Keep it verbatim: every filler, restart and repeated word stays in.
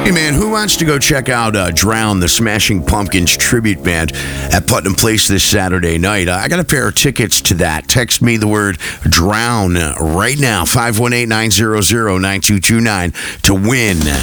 Hey man, who wants to go check out uh, Drown, the Smashing Pumpkins tribute band at Putnam Place this Saturday night? Uh, I got a pair of tickets to that. Text me the word Drown right now, five one eight, nine zero zero, nine two two nine to win.